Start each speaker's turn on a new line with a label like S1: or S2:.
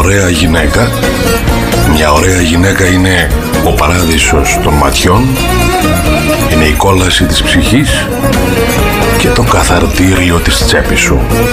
S1: ωραία γυναίκα. Μια ωραία γυναίκα είναι ο παράδεισος των ματιών, είναι η κόλαση της ψυχής και το καθαρτήριο της τσέπης σου.